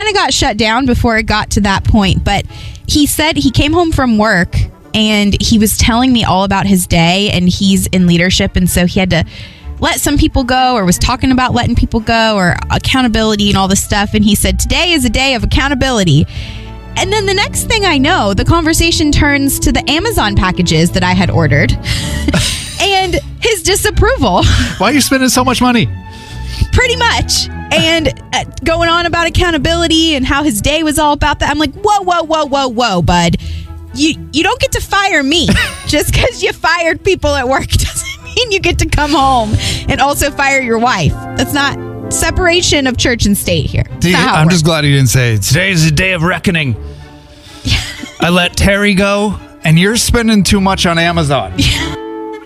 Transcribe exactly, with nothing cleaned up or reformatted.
kind of got shut down before it got to that point. But he said he came home from work and he was telling me all about his day, and he's in leadership. And so he had to let some people go, or was talking about letting people go, or accountability and all this stuff. And he said, today is a day of accountability. And then the next thing I know, the conversation turns to the Amazon packages that I had ordered and his disapproval. Why are you spending so much money? Pretty much. And uh, going on about accountability and how his day was all about that. I'm like, whoa, whoa, whoa, whoa, whoa, bud. You, you don't get to fire me just because you fired people at work. Doesn't mean you get to come home and also fire your wife. That's not separation of church and state here. You, I'm just glad you didn't say, today's a day of reckoning. I let Terry go, and you're spending too much on Amazon.